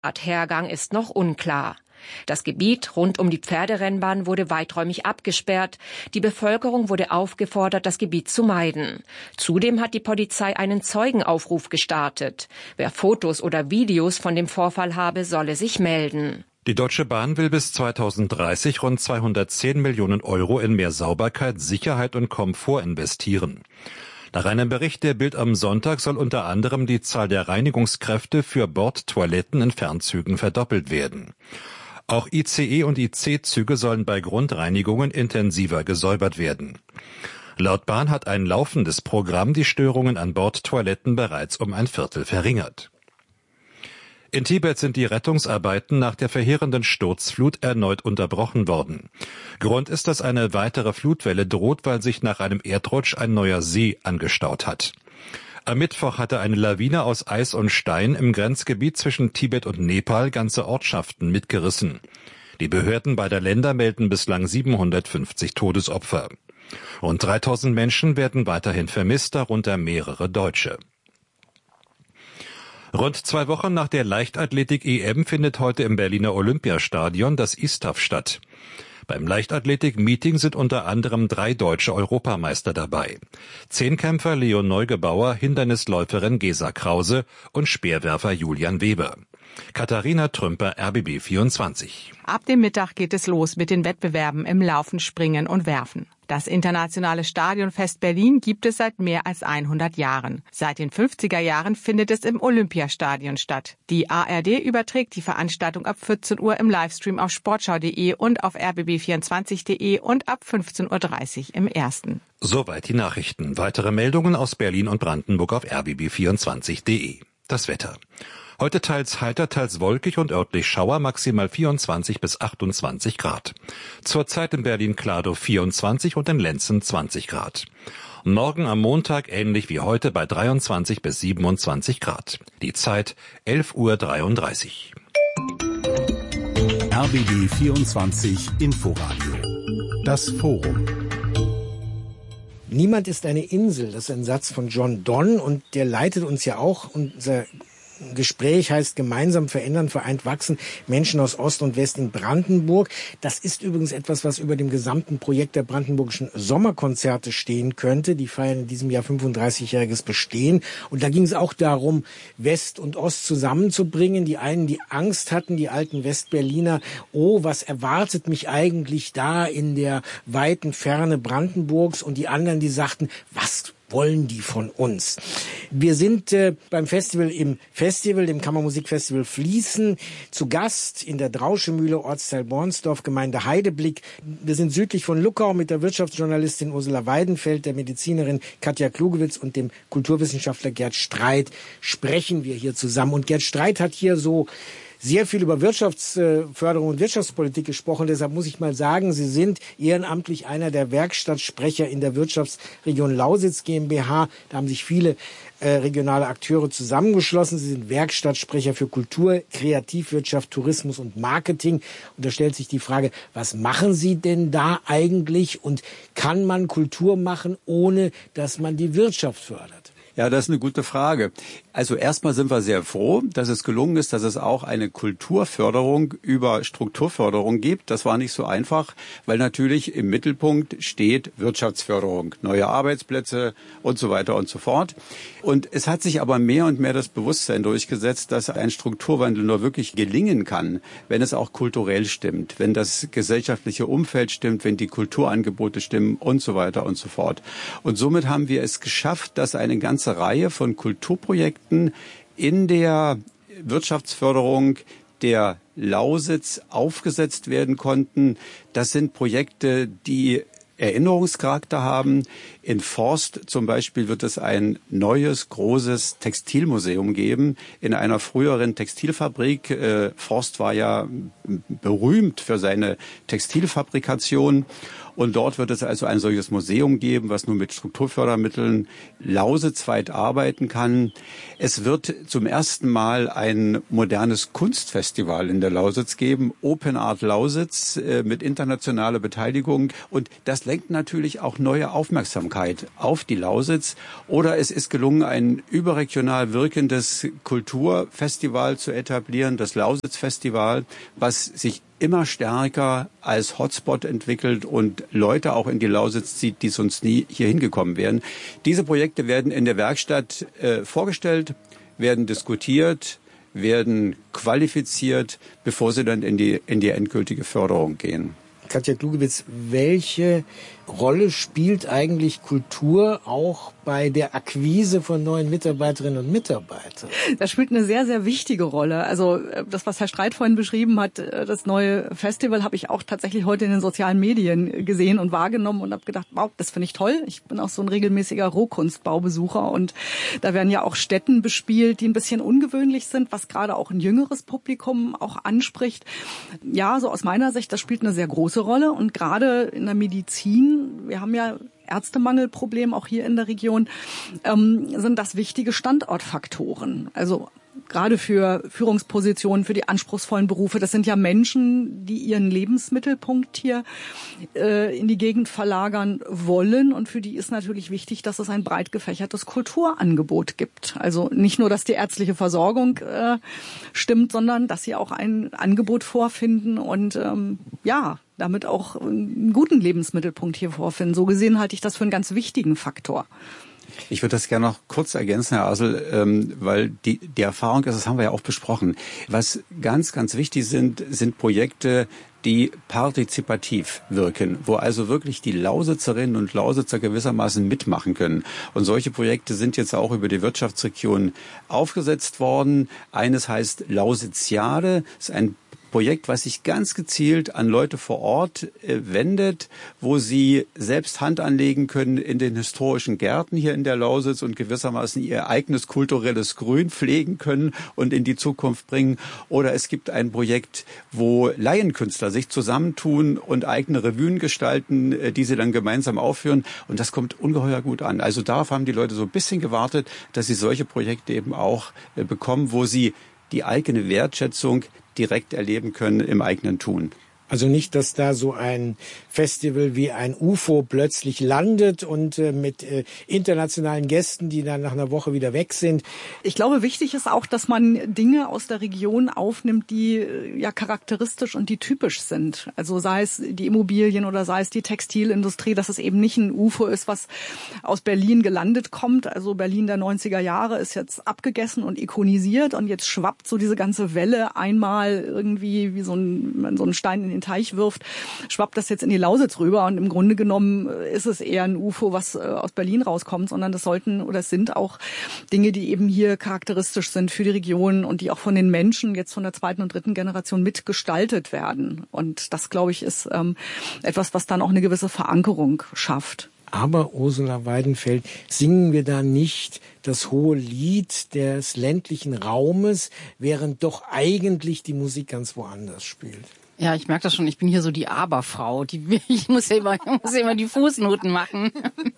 Hergang ist noch unklar. Das Gebiet rund um die Pferderennbahn wurde weiträumig abgesperrt. Die Bevölkerung wurde aufgefordert, das Gebiet zu meiden. Zudem hat die Polizei einen Zeugenaufruf gestartet. Wer Fotos oder Videos von dem Vorfall habe, solle sich melden. Die Deutsche Bahn will bis 2030 rund 210 Millionen Euro in mehr Sauberkeit, Sicherheit und Komfort investieren. Nach einem Bericht der Bild am Sonntag soll unter anderem die Zahl der Reinigungskräfte für Bordtoiletten in Fernzügen verdoppelt werden. Auch ICE und IC-Züge sollen bei Grundreinigungen intensiver gesäubert werden. Laut Bahn hat ein laufendes Programm die Störungen an Bordtoiletten bereits um ein Viertel verringert. In Tibet sind die Rettungsarbeiten nach der verheerenden Sturzflut erneut unterbrochen worden. Grund ist, dass eine weitere Flutwelle droht, weil sich nach einem Erdrutsch ein neuer See angestaut hat. Am Mittwoch hatte eine Lawine aus Eis und Stein im Grenzgebiet zwischen Tibet und Nepal ganze Ortschaften mitgerissen. Die Behörden beider Länder melden bislang 750 Todesopfer. Rund 3000 Menschen werden weiterhin vermisst, darunter mehrere Deutsche. Rund 2 Wochen nach der Leichtathletik-EM findet heute im Berliner Olympiastadion das ISTAF statt. Beim Leichtathletik-Meeting sind unter anderem 3 deutsche Europameister dabei. Zehnkämpfer Leon Neugebauer, Hindernisläuferin Gesa Krause und Speerwerfer Julian Weber. Katharina Trümper, RBB 24. Ab dem Mittag geht es los mit den Wettbewerben im Laufen, Springen und Werfen. Das Internationale Stadionfest Berlin gibt es seit mehr als 100 Jahren. Seit den 50er Jahren findet es im Olympiastadion statt. Die ARD überträgt die Veranstaltung ab 14 Uhr im Livestream auf sportschau.de und auf rbb24.de und ab 15.30 Uhr im Ersten. Soweit die Nachrichten. Weitere Meldungen aus Berlin und Brandenburg auf rbb24.de. Das Wetter. Heute teils heiter, teils wolkig und örtlich Schauer, maximal 24 bis 28 Grad. Zurzeit in Berlin-Kladow 24 und in Lenzen 20 Grad. Morgen am Montag ähnlich wie heute bei 23 bis 27 Grad. Die Zeit 11:33 Uhr. RBB 24 Inforadio. Das Forum. Niemand ist eine Insel, das ist ein Satz von John Donne und der leitet uns ja auch. Unser Gespräch heißt gemeinsam verändern, vereint wachsen, Menschen aus Ost und West in Brandenburg. Das ist übrigens etwas, was über dem gesamten Projekt der brandenburgischen Sommerkonzerte stehen könnte. Die feiern in diesem Jahr 35-jähriges Bestehen. Und da ging es auch darum, West und Ost zusammenzubringen. Die einen, die Angst hatten, die alten Westberliner, oh, was erwartet mich eigentlich da in der weiten Ferne Brandenburgs? Und die anderen, die sagten, was wollen die von uns? Wir sind beim Festival dem Kammermusikfestival Fließen, zu Gast in der Drauschemühle, Ortsteil Bornsdorf, Gemeinde Heideblick. Wir sind südlich von Luckau mit der Wirtschaftsjournalistin Ursula Weidenfeld, der Medizinerin Katja Klugewitz und dem Kulturwissenschaftler Gerd Streit sprechen wir hier zusammen. Und Gerd Streit hat hier so sehr viel über Wirtschaftsförderung und Wirtschaftspolitik gesprochen. Deshalb muss ich mal sagen, Sie sind ehrenamtlich einer der Werkstattsprecher in der Wirtschaftsregion Lausitz GmbH. Da haben sich viele regionale Akteure zusammengeschlossen. Sie sind Werkstattsprecher für Kultur, Kreativwirtschaft, Tourismus und Marketing. Und da stellt sich die Frage, was machen Sie denn da eigentlich? Und kann man Kultur machen, ohne dass man die Wirtschaft fördert? Ja, das ist eine gute Frage. Also erstmal sind wir sehr froh, dass es gelungen ist, dass es auch eine Kulturförderung über Strukturförderung gibt. Das war nicht so einfach, weil natürlich im Mittelpunkt steht Wirtschaftsförderung, neue Arbeitsplätze und so weiter und so fort. Und es hat sich aber mehr und mehr das Bewusstsein durchgesetzt, dass ein Strukturwandel nur wirklich gelingen kann, wenn es auch kulturell stimmt, wenn das gesellschaftliche Umfeld stimmt, wenn die Kulturangebote stimmen und so weiter und so fort. Und somit haben wir es geschafft, dass eine ganze Reihe von Kulturprojekten in der Wirtschaftsförderung der Lausitz aufgesetzt werden konnten. Das sind Projekte, die Erinnerungscharakter haben. In Forst zum Beispiel wird es ein neues, großes Textilmuseum geben in einer früheren Textilfabrik. Forst war ja berühmt für seine Textilfabrikation. Und dort wird es also ein solches Museum geben, was nun mit Strukturfördermitteln lausitzweit arbeiten kann. Es wird zum ersten Mal ein modernes Kunstfestival in der Lausitz geben, Open Art Lausitz, mit internationaler Beteiligung. Und das lenkt natürlich auch neue Aufmerksamkeit auf die Lausitz. Oder es ist gelungen, ein überregional wirkendes Kulturfestival zu etablieren, das Lausitz-Festival, was sich immer stärker als Hotspot entwickelt und Leute auch in die Lausitz zieht, die sonst nie hier hingekommen wären. Diese Projekte werden in der Werkstatt vorgestellt, werden diskutiert, werden qualifiziert, bevor sie dann in die endgültige Förderung gehen. Katja Klugewitz, welche Rolle spielt eigentlich Kultur auch bei der Akquise von neuen Mitarbeiterinnen und Mitarbeitern? Das spielt eine sehr, sehr wichtige Rolle. Also das, was Herr Streit vorhin beschrieben hat, das neue Festival habe ich auch tatsächlich heute in den sozialen Medien gesehen und wahrgenommen und habe gedacht, wow, das finde ich toll. Ich bin auch so ein regelmäßiger Rohkunstbaubesucher und da werden ja auch Stätten bespielt, die ein bisschen ungewöhnlich sind, was gerade auch ein jüngeres Publikum auch anspricht. Ja, so aus meiner Sicht, das spielt eine sehr große Rolle und gerade in der Medizin, wir haben ja Ärztemangelproblem auch hier in der Region, sind das wichtige Standortfaktoren. Also gerade für Führungspositionen, für die anspruchsvollen Berufe. Das sind ja Menschen, die ihren Lebensmittelpunkt hier in die Gegend verlagern wollen. Und für die ist natürlich wichtig, dass es ein breit gefächertes Kulturangebot gibt. Also nicht nur, dass die ärztliche Versorgung stimmt, sondern dass sie auch ein Angebot vorfinden und damit auch einen guten Lebensmittelpunkt hier vorfinden. So gesehen halte ich das für einen ganz wichtigen Faktor. Ich würde das gerne noch kurz ergänzen, Herr Asel, weil die Erfahrung ist, das haben wir ja auch besprochen. Was ganz, ganz wichtig sind Projekte, die partizipativ wirken, wo also wirklich die Lausitzerinnen und Lausitzer gewissermaßen mitmachen können. Und solche Projekte sind jetzt auch über die Wirtschaftsregion aufgesetzt worden. Eines heißt Lausitziade, das ist ein Projekt, was sich ganz gezielt an Leute vor Ort wendet, wo sie selbst Hand anlegen können in den historischen Gärten hier in der Lausitz und gewissermaßen ihr eigenes kulturelles Grün pflegen können und in die Zukunft bringen. Oder es gibt ein Projekt, wo Laienkünstler sich zusammentun und eigene Revuen gestalten, die sie dann gemeinsam aufführen. Und das kommt ungeheuer gut an. Also darauf haben die Leute so ein bisschen gewartet, dass sie solche Projekte eben auch bekommen, wo sie die eigene Wertschätzung direkt erleben können im eigenen Tun. Also nicht, dass da so ein Festival wie ein UFO plötzlich landet und mit internationalen Gästen, die dann nach einer Woche wieder weg sind. Ich glaube, wichtig ist auch, dass man Dinge aus der Region aufnimmt, die ja charakteristisch und die typisch sind. Also sei es die Immobilien oder sei es die Textilindustrie, dass es eben nicht ein UFO ist, was aus Berlin gelandet kommt. Also Berlin der 90er Jahre ist jetzt abgegessen und ikonisiert und jetzt schwappt so diese ganze Welle einmal irgendwie wie so ein Stein in den Teich wirft, schwappt das jetzt in die Lausitz rüber und im Grunde genommen ist es eher ein UFO, was aus Berlin rauskommt, sondern es sind auch Dinge, die eben hier charakteristisch sind für die Region und die auch von den Menschen jetzt von der zweiten und dritten Generation mitgestaltet werden. Und das, glaube ich, ist etwas, was dann auch eine gewisse Verankerung schafft. Aber, Ursula Weidenfeld, singen wir da nicht das hohe Lied des ländlichen Raumes, während doch eigentlich die Musik ganz woanders spielt? Ja, ich merke das schon. Ich bin hier so die Aberfrau. Ich muss ja immer die Fußnoten machen.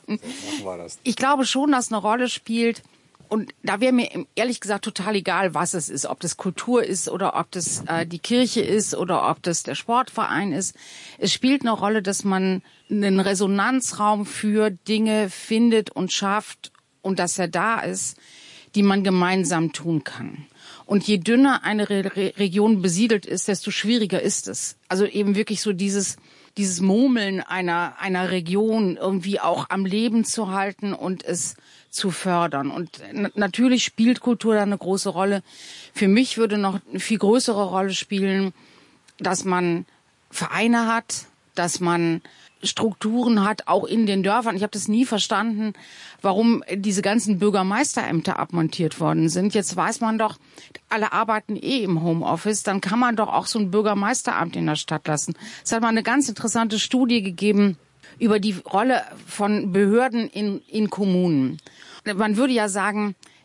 Ich glaube schon, dass eine Rolle spielt. Und da wäre mir ehrlich gesagt total egal, was es ist. Ob das Kultur ist oder ob das die Kirche ist oder ob das der Sportverein ist. Es spielt eine Rolle, dass man einen Resonanzraum für Dinge findet und schafft und dass er da ist, die man gemeinsam tun kann. Und je dünner eine Region besiedelt ist, desto schwieriger ist es. Also eben wirklich so dieses Murmeln einer Region irgendwie auch am Leben zu halten und es zu fördern. Und natürlich spielt Kultur da eine große Rolle. Für mich würde noch eine viel größere Rolle spielen, dass man Vereine hat, dass man Strukturen hat, auch in den Dörfern. Ich habe das nie verstanden, warum diese ganzen Bürgermeisterämter abmontiert worden sind. Jetzt weiß man doch, alle arbeiten im Homeoffice, dann kann man doch auch so ein Bürgermeisteramt in der Stadt lassen. Es hat mal eine ganz interessante Studie gegeben über die Rolle von Behörden in Kommunen. Man würde ja sagen,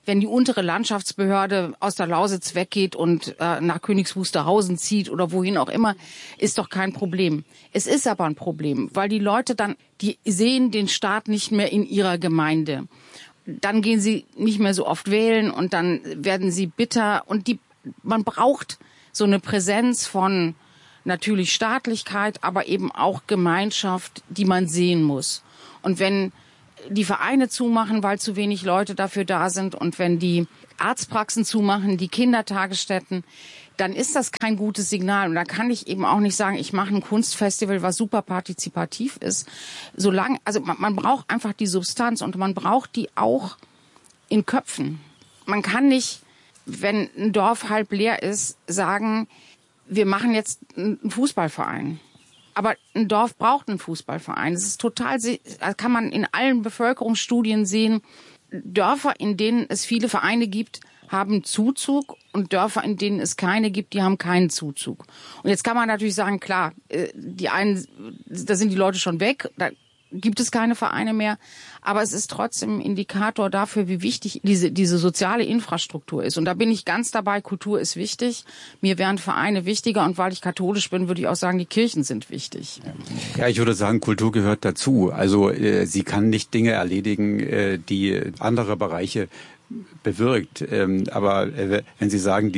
wenn die untere Landschaftsbehörde aus der Lausitz weggeht und nach Königs Wusterhausen zieht oder wohin auch immer, ist doch kein Problem. Es ist aber ein Problem, weil die Leute dann, die sehen den Staat nicht mehr in ihrer Gemeinde. Dann gehen sie nicht mehr so oft wählen und dann werden sie bitter. Und man braucht so eine Präsenz von natürlich Staatlichkeit, aber eben auch Gemeinschaft, die man sehen muss. Und wenn die Vereine zumachen, weil zu wenig Leute dafür da sind und wenn die Arztpraxen zumachen, die Kindertagesstätten, dann ist das kein gutes Signal. Und da kann ich eben auch nicht sagen, ich mache ein Kunstfestival, was super partizipativ ist. Also man braucht einfach die Substanz und man braucht die auch in Köpfen. Man kann nicht, wenn ein Dorf halb leer ist, sagen, wir machen jetzt einen Fußballverein. Aber ein Dorf braucht einen Fußballverein. Das ist kann man in allen Bevölkerungsstudien sehen. Dörfer, in denen es viele Vereine gibt, haben Zuzug und Dörfer, in denen es keine gibt, die haben keinen Zuzug. Und jetzt kann man natürlich sagen, klar, die einen, da sind die Leute schon weg, da gibt es keine Vereine mehr. Aber es ist trotzdem ein Indikator dafür, wie wichtig diese soziale Infrastruktur ist. Und da bin ich ganz dabei, Kultur ist wichtig. Mir wären Vereine wichtiger. Und weil ich katholisch bin, würde ich auch sagen, die Kirchen sind wichtig. Ja, ich würde sagen, Kultur gehört dazu. Also sie kann nicht Dinge erledigen, die andere Bereiche bewirkt. Aber wenn Sie sagen,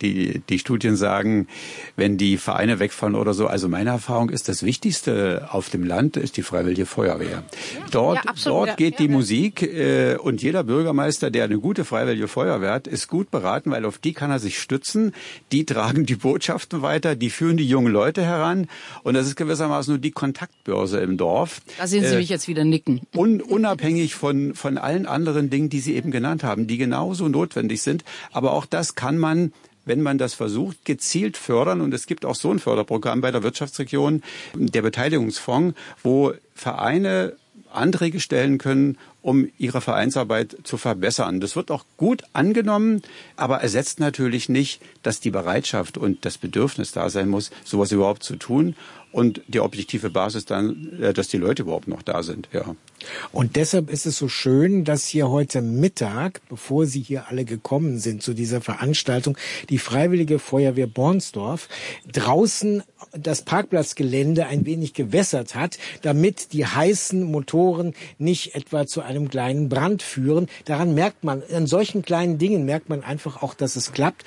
die Studien sagen, wenn die Vereine wegfallen oder so, also meine Erfahrung ist, das Wichtigste auf dem Land ist die Freiwillige Feuerwehr. Dort geht die Musik und jeder Bürgermeister, der eine gute Freiwillige Feuerwehr hat, ist gut beraten, weil auf die kann er sich stützen. Die tragen die Botschaften weiter, die führen die jungen Leute heran und das ist gewissermaßen nur die Kontaktbörse im Dorf. Da sehen Sie mich jetzt wieder nicken. Unabhängig von allen anderen Dingen, die Sie eben genannt haben, die genauso notwendig sind. Aber auch das kann man, wenn man das versucht, gezielt fördern. Und es gibt auch so ein Förderprogramm bei der Wirtschaftsregion, der Beteiligungsfonds, wo Vereine Anträge stellen können, um ihre Vereinsarbeit zu verbessern. Das wird auch gut angenommen, aber ersetzt natürlich nicht, dass die Bereitschaft und das Bedürfnis da sein muss, sowas überhaupt zu tun. Und die objektive Basis dann, dass die Leute überhaupt noch da sind, ja. Und deshalb ist es so schön, dass hier heute Mittag, bevor Sie hier alle gekommen sind zu dieser Veranstaltung, die Freiwillige Feuerwehr Bornsdorf draußen das Parkplatzgelände ein wenig gewässert hat, damit die heißen Motoren nicht etwa zu einem kleinen Brand führen. Daran merkt man, an solchen kleinen Dingen merkt man einfach auch, dass es klappt.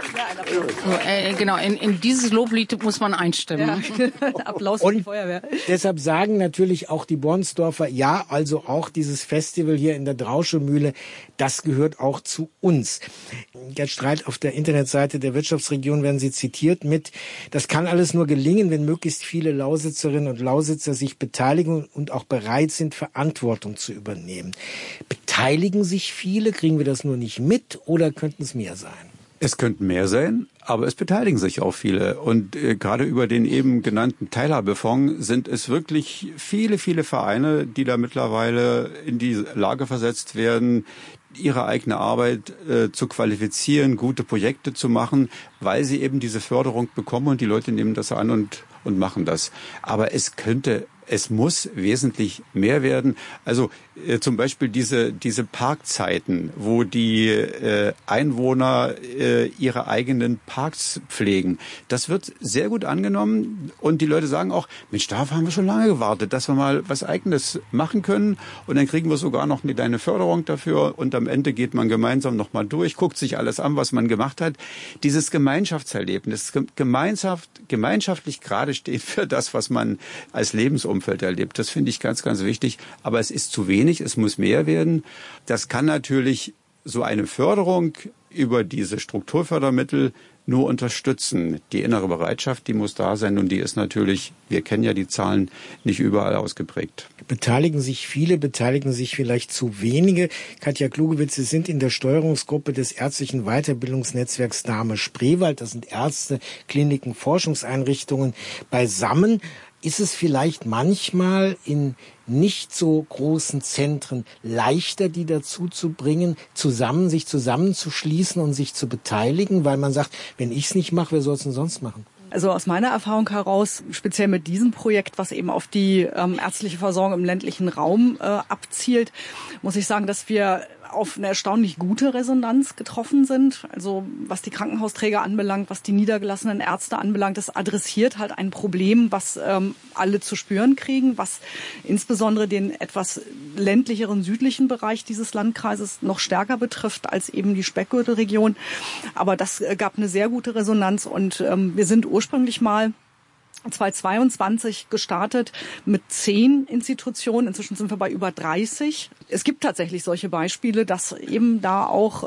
Genau, in dieses Loblied muss man einstimmen. Ja. Applaus für die Feuerwehr. Deshalb sagen natürlich auch die Bornsdorfer, ja, also auch dieses Festival hier in der Drauschemühle, das gehört auch zu uns. Gerd Streit, auf der Internetseite der Wirtschaftsregion werden Sie zitiert mit, das kann alles nur gelingen, wenn möglichst viele Lausitzerinnen und Lausitzer sich beteiligen und auch bereit sind, Verantwortung zu übernehmen. Beteiligen sich viele? Kriegen wir das nur nicht mit oder könnten es mehr sein? Es könnten mehr sein, aber es beteiligen sich auch viele. Und gerade über den eben genannten Teilhabefonds sind es wirklich viele, viele Vereine, die da mittlerweile in die Lage versetzt werden, ihre eigene Arbeit zu qualifizieren, gute Projekte zu machen, weil sie eben diese Förderung bekommen und die Leute nehmen das an und machen das. Aber es muss wesentlich mehr werden. Also zum Beispiel diese Parkzeiten, wo die Einwohner ihre eigenen Parks pflegen. Das wird sehr gut angenommen und die Leute sagen auch, Mensch, darauf haben wir schon lange gewartet, dass wir mal was Eigenes machen können und dann kriegen wir sogar noch eine kleine Förderung dafür und am Ende geht man gemeinsam nochmal durch, guckt sich alles an, was man gemacht hat. Dieses Gemeinschaftserlebnis, gemeinschaftlich gerade steht für das, was man als Lebensumfeld erlebt. Das finde ich ganz, ganz wichtig. Aber es ist zu wenig, es muss mehr werden. Das kann natürlich so eine Förderung über diese Strukturfördermittel nur unterstützen. Die innere Bereitschaft, die muss da sein und die ist natürlich, wir kennen ja die Zahlen, nicht überall ausgeprägt. Beteiligen sich viele, beteiligen sich vielleicht zu wenige. Katja Klugewitz, Sie sind in der Steuerungsgruppe des ärztlichen Weiterbildungsnetzwerks Dahme-Spreewald. Das sind Ärzte, Kliniken, Forschungseinrichtungen beisammen. Ist es vielleicht manchmal in nicht so großen Zentren leichter, die dazu zu bringen, sich zusammenzuschließen und sich zu beteiligen, weil man sagt, wenn ich es nicht mache, wer soll es denn sonst machen? Also aus meiner Erfahrung heraus, speziell mit diesem Projekt, was eben auf die ärztliche Versorgung im ländlichen Raum abzielt, muss ich sagen, dass wir auf eine erstaunlich gute Resonanz getroffen sind. Also was die Krankenhausträger anbelangt, was die niedergelassenen Ärzte anbelangt, das adressiert halt ein Problem, was alle zu spüren kriegen, was insbesondere den etwas ländlicheren südlichen Bereich dieses Landkreises noch stärker betrifft als eben die Speckgürtelregion. Aber das gab eine sehr gute Resonanz und wir sind ursprünglich mal 2022 gestartet mit 10 Institutionen. Inzwischen sind wir bei über 30. Es gibt tatsächlich solche Beispiele, dass eben da auch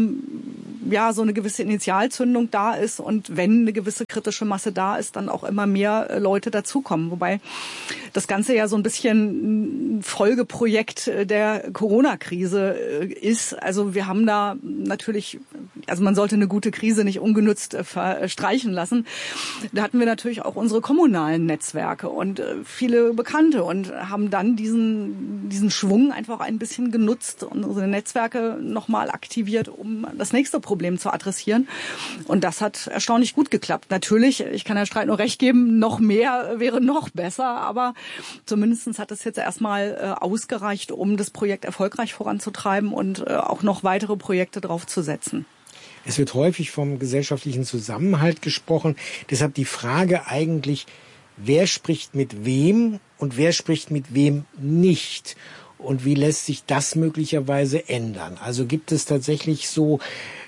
so eine gewisse Initialzündung da ist und wenn eine gewisse kritische Masse da ist, dann auch immer mehr Leute dazukommen. Wobei das Ganze ja so ein bisschen ein Folgeprojekt der Corona-Krise ist. Also wir haben da natürlich, also man sollte eine gute Krise nicht ungenutzt verstreichen lassen. Da hatten wir natürlich auch unsere kommunalen Netzwerke und viele Bekannte und haben dann diesen Schwung einfach ein bisschen genutzt und unsere Netzwerke nochmal aktiviert, um das nächste Problem zu adressieren. Und das hat erstaunlich gut geklappt. Natürlich, ich kann Herrn Streit nur recht geben, noch mehr wäre noch besser, aber zumindest hat es jetzt erstmal ausgereicht, um das Projekt erfolgreich voranzutreiben und auch noch weitere Projekte draufzusetzen. Es wird häufig vom gesellschaftlichen Zusammenhalt gesprochen. Deshalb die Frage eigentlich, wer spricht mit wem und wer spricht mit wem nicht? Und wie lässt sich das möglicherweise ändern? Also gibt es tatsächlich so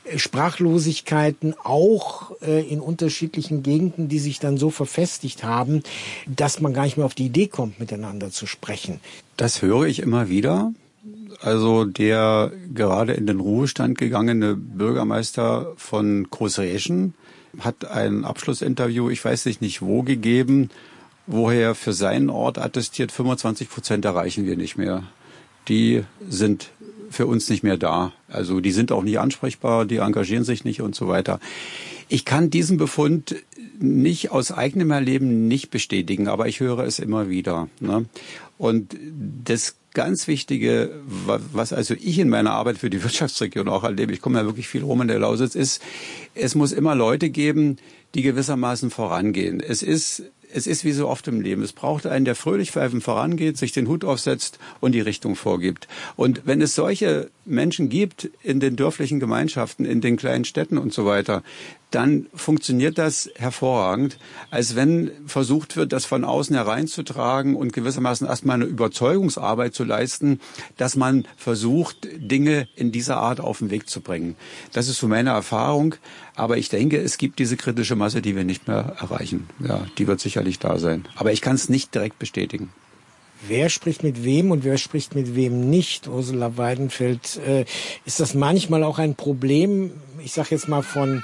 Sprachlosigkeiten auch in unterschiedlichen Gegenden, die sich dann so verfestigt haben, dass man gar nicht mehr auf die Idee kommt, miteinander zu sprechen? Das höre ich immer wieder. Also der gerade in den Ruhestand gegangene Bürgermeister von Großräschen hat ein Abschlussinterview, ich weiß nicht wo, gegeben, wo er für seinen Ort attestiert, 25% erreichen wir nicht mehr. Die sind für uns nicht mehr da. Also die sind auch nicht ansprechbar, die engagieren sich nicht und so weiter. Ich kann diesen Befund nicht aus eigenem Erleben nicht bestätigen, aber ich höre es immer wieder. Ne? Und das ganz Wichtige, was also ich in meiner Arbeit für die Wirtschaftsregion auch erlebe, ich komme ja wirklich viel rum in der Lausitz, ist, es muss immer Leute geben, die gewissermaßen vorangehen. Es ist wie so oft im Leben. Es braucht einen, der fröhlich pfeifend vorangeht, sich den Hut aufsetzt und die Richtung vorgibt. Und wenn es solche Menschen gibt in den dörflichen Gemeinschaften, in den kleinen Städten und so weiter, dann funktioniert das hervorragend, als wenn versucht wird, das von außen hereinzutragen und gewissermaßen erstmal eine Überzeugungsarbeit zu leisten, dass man versucht, Dinge in dieser Art auf den Weg zu bringen. Das ist so meine Erfahrung. Aber ich denke, es gibt diese kritische Masse, die wir nicht mehr erreichen. Ja, die wird sicherlich da sein. Aber ich kann es nicht direkt bestätigen. Wer spricht mit wem und wer spricht mit wem nicht, Ursula Weidenfeld? Ist das manchmal auch ein Problem, ich sage jetzt mal von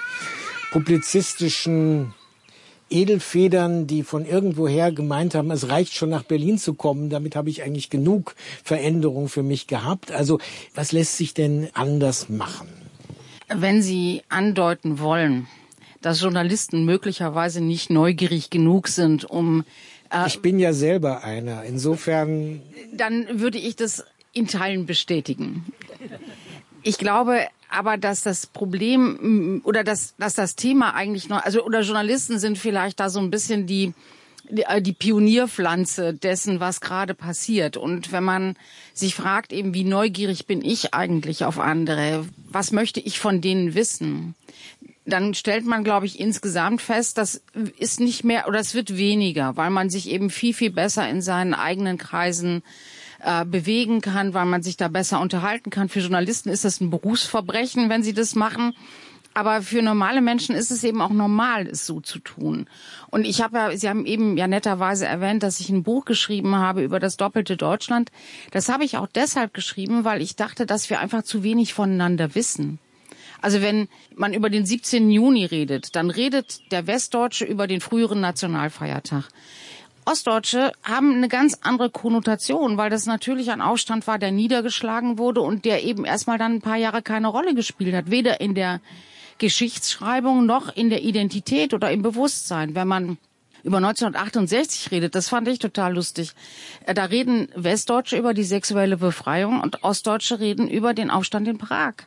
publizistischen Edelfedern, die von irgendwoher gemeint haben, es reicht schon nach Berlin zu kommen, damit habe ich eigentlich genug Veränderung für mich gehabt. Also was lässt sich denn anders machen? Wenn Sie andeuten wollen, dass Journalisten möglicherweise nicht neugierig genug sind, um... Ich bin ja selber einer, insofern... Dann würde ich das in Teilen bestätigen. Ich glaube aber, dass das Problem oder dass das Thema eigentlich noch, also oder Journalisten sind vielleicht da so ein bisschen die Pionierpflanze dessen, was gerade passiert. Und wenn man sich fragt, eben wie neugierig bin ich eigentlich auf andere, was möchte ich von denen wissen, dann stellt man, glaube ich, insgesamt fest, das ist nicht mehr oder es wird weniger, weil man sich eben viel, viel besser in seinen eigenen Kreisen bewegen kann, weil man sich da besser unterhalten kann. Für Journalisten ist das ein Berufsverbrechen, wenn sie das machen. Aber für normale Menschen ist es eben auch normal, es so zu tun. Und Sie haben eben ja netterweise erwähnt, dass ich ein Buch geschrieben habe über das doppelte Deutschland. Das habe ich auch deshalb geschrieben, weil ich dachte, dass wir einfach zu wenig voneinander wissen. Also wenn man über den 17. Juni redet, dann redet der Westdeutsche über den früheren Nationalfeiertag. Ostdeutsche haben eine ganz andere Konnotation, weil das natürlich ein Aufstand war, der niedergeschlagen wurde und der eben erstmal dann ein paar Jahre keine Rolle gespielt hat. Weder in der Geschichtsschreibung noch in der Identität oder im Bewusstsein. Wenn man über 1968 redet, das fand ich total lustig. Da reden Westdeutsche über die sexuelle Befreiung und Ostdeutsche reden über den Aufstand in Prag.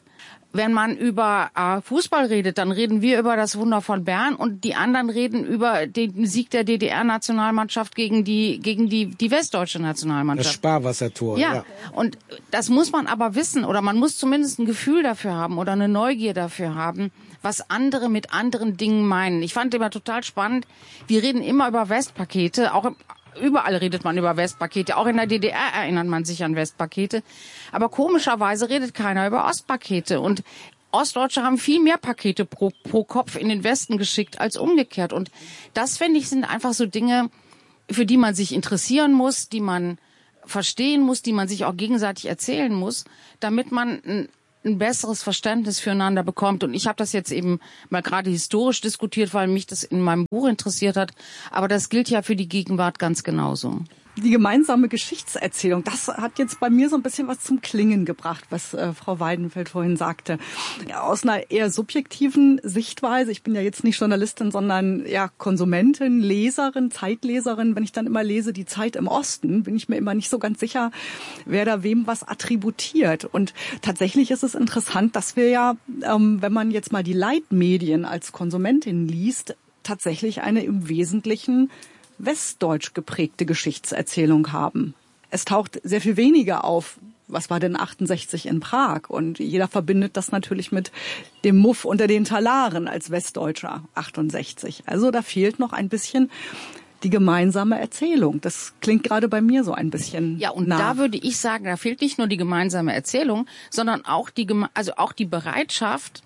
wenn man über Fußball redet, dann reden wir über das Wunder von Bern und die anderen reden über den Sieg der DDR-Nationalmannschaft gegen die westdeutsche Nationalmannschaft. Das Sparwassertor. Ja, und das muss man aber wissen oder man muss zumindest ein Gefühl dafür haben oder eine Neugier dafür haben, was andere mit anderen Dingen meinen. Ich fand immer total spannend, wir reden immer über Westpakete, überall redet man über Westpakete. Auch in der DDR erinnert man sich an Westpakete. Aber komischerweise redet keiner über Ostpakete. Und Ostdeutsche haben viel mehr Pakete pro Kopf in den Westen geschickt als umgekehrt. Und das, finde ich, sind einfach so Dinge, für die man sich interessieren muss, die man verstehen muss, die man sich auch gegenseitig erzählen muss, damit man ein besseres Verständnis füreinander bekommt. Und ich habe das jetzt eben mal gerade historisch diskutiert, weil mich das in meinem Buch interessiert hat. Aber das gilt ja für die Gegenwart ganz genauso. Die gemeinsame Geschichtserzählung, das hat jetzt bei mir so ein bisschen was zum Klingen gebracht, was Frau Weidenfeld vorhin sagte. Ja, aus einer eher subjektiven Sichtweise, ich bin ja jetzt nicht Journalistin, sondern ja Konsumentin, Leserin, Zeitleserin. Wenn ich dann immer lese die Zeit im Osten, bin ich mir immer nicht so ganz sicher, wer da wem was attributiert. Und tatsächlich ist es interessant, dass wir ja, wenn man jetzt mal die Leitmedien als Konsumentin liest, tatsächlich eine im Wesentlichen westdeutsch geprägte Geschichtserzählung haben. Es taucht sehr viel weniger auf, was war denn 68 in Prag? Und jeder verbindet das natürlich mit dem Muff unter den Talaren als Westdeutscher 68. Also da fehlt noch ein bisschen die gemeinsame Erzählung. Das klingt gerade bei mir so ein bisschen Ja, und nach. da würde ich sagen, da fehlt nicht nur die gemeinsame Erzählung, sondern auch die Bereitschaft,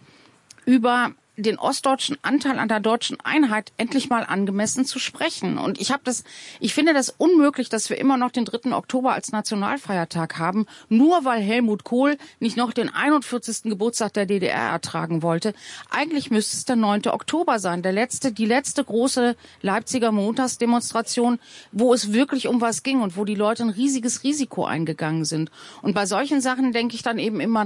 über den ostdeutschen Anteil an der deutschen Einheit endlich mal angemessen zu sprechen. Und ich finde das unmöglich, dass wir immer noch den 3. Oktober als Nationalfeiertag haben, nur weil Helmut Kohl nicht noch den 41. Geburtstag der DDR ertragen wollte. Eigentlich müsste es der 9. Oktober sein, die letzte große Leipziger Montagsdemonstration, wo es wirklich um was ging und wo die Leute ein riesiges Risiko eingegangen sind. Und bei solchen Sachen denke ich dann eben immer,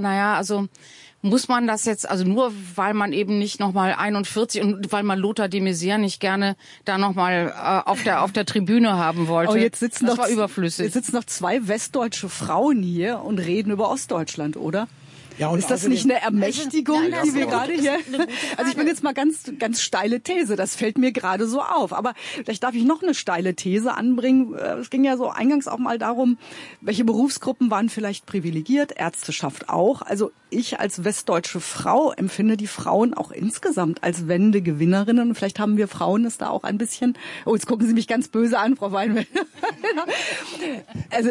muss man das jetzt, also nur weil man eben nicht nochmal 41 und weil man Lothar de Maizière nicht gerne da nochmal auf der Tribüne haben wollte. Oh, jetzt sitzen das war überflüssig. Jetzt sitzen noch 2 westdeutsche Frauen hier und reden über Ostdeutschland, oder? Ja, und ist das nicht eine Ermächtigung, die wir gerade hier... Also ich bin jetzt mal ganz steile These, das fällt mir gerade so auf. Aber vielleicht darf ich noch eine steile These anbringen. Es ging ja so eingangs auch mal darum, welche Berufsgruppen waren vielleicht privilegiert, Ärzteschaft auch. Also ich als westdeutsche Frau empfinde die Frauen auch insgesamt als Wendegewinnerinnen. Und vielleicht haben wir Frauen es da auch ein bisschen... Oh, jetzt gucken Sie mich ganz böse an, Frau Weinberg. Also,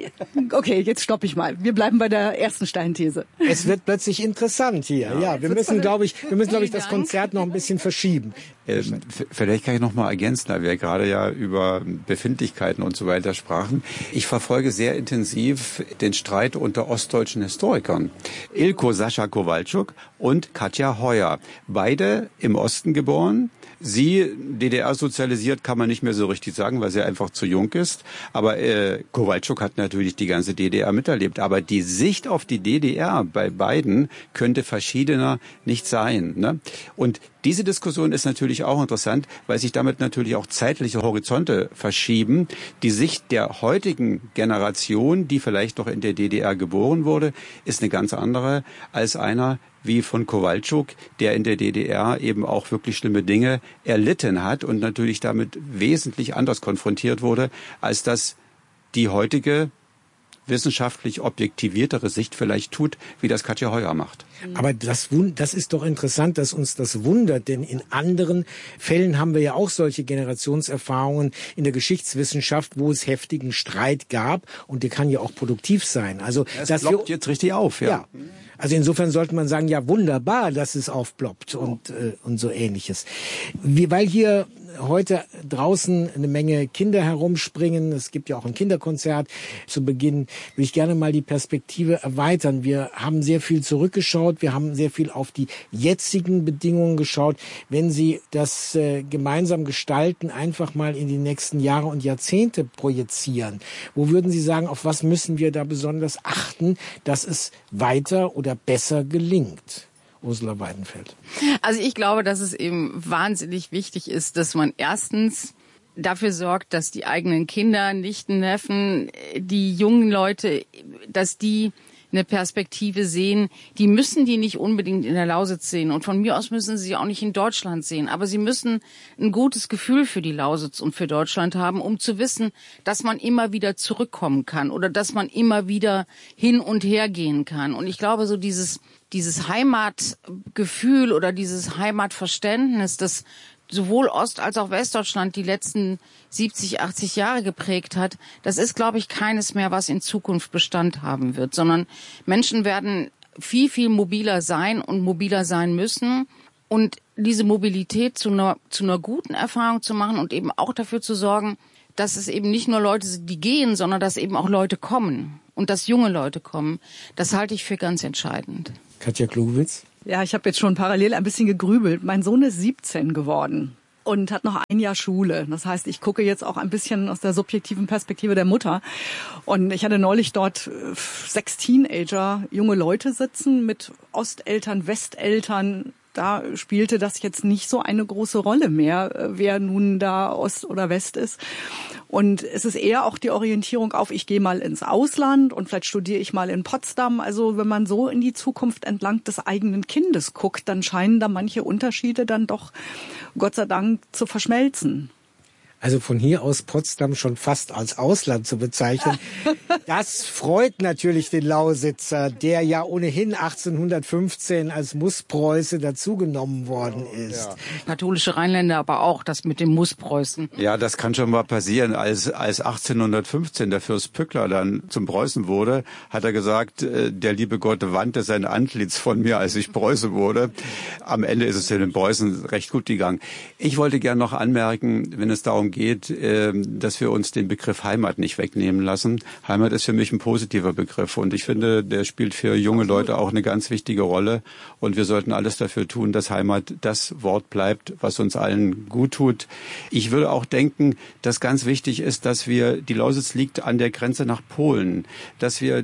okay, jetzt stoppe ich mal. Wir bleiben bei der ersten steilen These. Es wird plötzlich interessant hier. Ja, wir müssen, glaube ich, das Konzert noch ein bisschen verschieben. Vielleicht kann ich noch mal ergänzen, da wir gerade ja über Befindlichkeiten und so weiter sprachen. Ich verfolge sehr intensiv den Streit unter ostdeutschen Historikern. Ilko Sascha Kowalczuk und Katja Heuer. Beide im Osten geboren. Sie, DDR sozialisiert, kann man nicht mehr so richtig sagen, weil sie einfach zu jung ist. Aber Kowalczuk hat natürlich die ganze DDR miterlebt. Aber die Sicht auf die DDR bei beiden könnte verschiedener nicht sein, ne? Und diese Diskussion ist natürlich auch interessant, weil sich damit natürlich auch zeitliche Horizonte verschieben. Die Sicht der heutigen Generation, die vielleicht noch in der DDR geboren wurde, ist eine ganz andere als einer wie von Kowalczuk, der in der DDR eben auch wirklich schlimme Dinge erlitten hat und natürlich damit wesentlich anders konfrontiert wurde, als das die heutige wissenschaftlich objektiviertere Sicht vielleicht tut, wie das Katja Heuer macht. Aber das ist doch interessant, dass uns das wundert, denn in anderen Fällen haben wir ja auch solche Generationserfahrungen in der Geschichtswissenschaft, wo es heftigen Streit gab und der kann ja auch produktiv sein. Also das ploppt jetzt richtig auf, ja. Also insofern sollte man sagen, ja wunderbar, dass es aufploppt und so Ähnliches. Weil hier heute draußen eine Menge Kinder herumspringen, es gibt ja auch ein Kinderkonzert zu Beginn, will ich gerne mal die Perspektive erweitern. Wir haben sehr viel zurückgeschaut, wir haben sehr viel auf die jetzigen Bedingungen geschaut. Wenn Sie das gemeinsam gestalten, einfach mal in die nächsten Jahre und Jahrzehnte projizieren, wo würden Sie sagen, auf was müssen wir da besonders achten, dass es weiter oder besser gelingt? Ursula Weidenfeld. Also ich glaube, dass es eben wahnsinnig wichtig ist, dass man erstens dafür sorgt, dass die eigenen Kinder, Nichten, Neffen, die jungen Leute, dass die eine Perspektive sehen. Die müssen die nicht unbedingt in der Lausitz sehen. Und von mir aus müssen sie auch nicht in Deutschland sehen. Aber sie müssen ein gutes Gefühl für die Lausitz und für Deutschland haben, um zu wissen, dass man immer wieder zurückkommen kann oder dass man immer wieder hin und her gehen kann. Und ich glaube, so dieses Heimatgefühl oder dieses Heimatverständnis, das sowohl Ost- als auch Westdeutschland die letzten 70, 80 Jahre geprägt hat, das ist, glaube ich, keines mehr, was in Zukunft Bestand haben wird, sondern Menschen werden viel, viel mobiler sein und mobiler sein müssen. Und diese Mobilität zu einer guten Erfahrung zu machen und eben auch dafür zu sorgen, dass es eben nicht nur Leute sind, die gehen, sondern dass eben auch Leute kommen und dass junge Leute kommen, das halte ich für ganz entscheidend. Katja Klugewitz? Ja, ich habe jetzt schon parallel ein bisschen gegrübelt. Mein Sohn ist 17 geworden und hat noch ein Jahr Schule. Das heißt, ich gucke jetzt auch ein bisschen aus der subjektiven Perspektive der Mutter. Und ich hatte neulich dort 6 Teenager, junge Leute sitzen mit Osteltern, Westeltern. Da spielte das jetzt nicht so eine große Rolle mehr, wer nun da Ost oder West ist. Und es ist eher auch die Orientierung auf, ich gehe mal ins Ausland und vielleicht studiere ich mal in Potsdam. Also wenn man so in die Zukunft entlang des eigenen Kindes guckt, dann scheinen da manche Unterschiede dann doch, Gott sei Dank, zu verschmelzen. Also von hier aus Potsdam schon fast als Ausland zu bezeichnen. Das freut natürlich den Lausitzer, der ja ohnehin 1815 als Musspreuße dazugenommen worden ist. Ja. Katholische Rheinländer aber auch, das mit dem Musspreußen. Ja, das kann schon mal passieren. Als 1815 der Fürst Pückler dann zum Preußen wurde, hat er gesagt, der liebe Gott wandte sein Antlitz von mir, als ich Preuße wurde. Am Ende ist es den Preußen recht gut gegangen. Ich wollte gerne noch anmerken, wenn es darum geht, dass wir uns den Begriff Heimat nicht wegnehmen lassen. Heimat ist für mich ein positiver Begriff und ich finde, der spielt für junge Leute auch eine ganz wichtige Rolle und wir sollten alles dafür tun, dass Heimat das Wort bleibt, was uns allen gut tut. Ich würde auch denken, dass ganz wichtig ist, dass die Lausitz liegt an der Grenze nach Polen, dass wir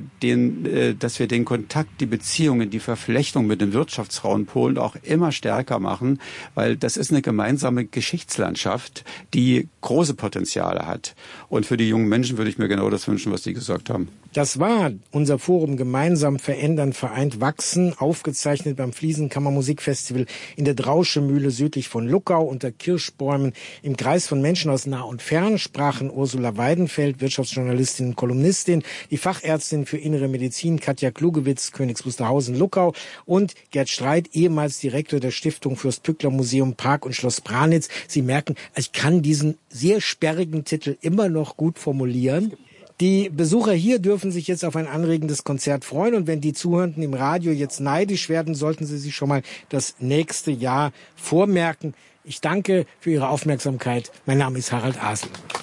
den Kontakt, die Beziehungen, die Verflechtung mit dem Wirtschaftsraum Polen auch immer stärker machen, weil das ist eine gemeinsame Geschichtslandschaft, die große Potenziale hat. Und für die jungen Menschen würde ich mir genau das wünschen, was die gesagt haben. Das war unser Forum Gemeinsam verändern, vereint wachsen, aufgezeichnet beim Fliesenkammermusikfestival in der Drauschemühle südlich von Luckau unter Kirschbäumen. Im Kreis von Menschen aus nah und fern sprachen Ursula Weidenfeld, Wirtschaftsjournalistin und Kolumnistin, die Fachärztin für Innere Medizin Katja Klugewitz, Königs Wusterhausen, Luckau und Gerd Streit, ehemals Direktor der Stiftung Fürst Pückler Museum Park und Schloss Branitz. Sie merken, ich kann diesen sehr sperrigen Titel immer noch gut formulieren. Die Besucher hier dürfen sich jetzt auf ein anregendes Konzert freuen und wenn die Zuhörenden im Radio jetzt neidisch werden, sollten sie sich schon mal das nächste Jahr vormerken. Ich danke für Ihre Aufmerksamkeit. Mein Name ist Harald Asel.